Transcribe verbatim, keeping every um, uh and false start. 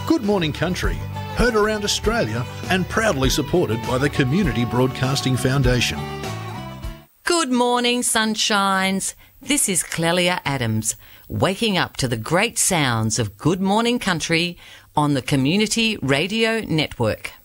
Good Morning Country, heard around Australia and proudly supported by the Community Broadcasting Foundation. Good morning, sunshines. This is Clelia Adams, waking up to the great sounds of Good Morning Country on the Community Radio Network.